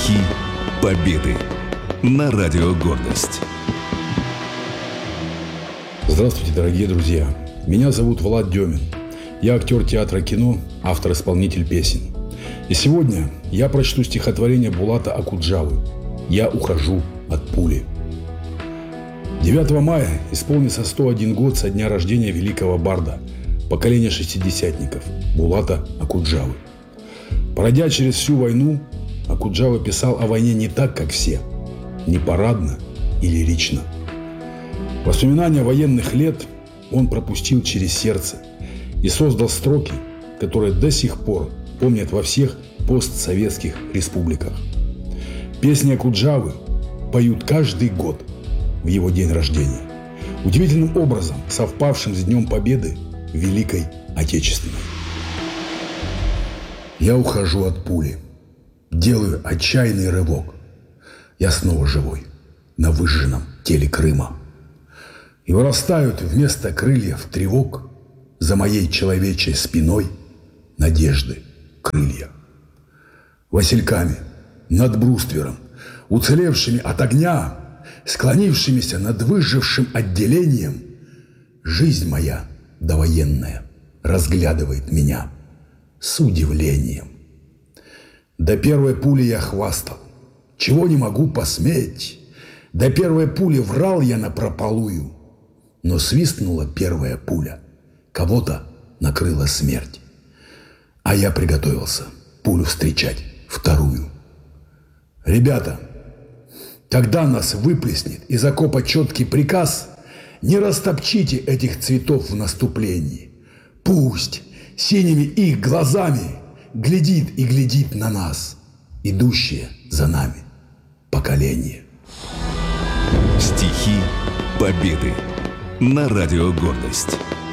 Стихи Победы на Радио Гордость. Здравствуйте, дорогие друзья! Меня зовут Влад Демин. Я актер театра кино, автор-исполнитель песен. И сегодня я прочту стихотворение Булата Акуджавы «Я ухожу от пули». 9 мая исполнится 101 год со дня рождения великого барда, поколения шестидесятников Булата Акуджавы. Пройдя через всю войну, Акуджава писал о войне не так, как все, не парадно и лирично. Воспоминания военных лет он пропустил через сердце и создал строки, которые до сих пор помнят во всех постсоветских республиках. Песни Акуджавы поют каждый год в его день рождения, удивительным образом совпавшим с Днем Победы в Великой Отечественной. Я ухожу от пули, делаю отчаянный рывок. Я снова живой на выжженном теле Крыма. И вырастают вместо крыльев тревог за моей человечей спиной надежды крылья. Васильками над бруствером, уцелевшими от огня, склонившимися над выжившим отделением, жизнь моя довоенная разглядывает меня с удивлением. До первой пули я хвастал, чего не могу посметь. До первой пули врал я напропалую, но свистнула первая пуля, кого-то накрыла смерть. А я приготовился пулю встречать вторую. Ребята, когда нас выплеснет из окопа четкий приказ, не растопчите этих цветов в наступлении. Пусть синими их глазами глядит и глядит на нас, идущее за нами поколение. Стихи Победы на Радио Гордость.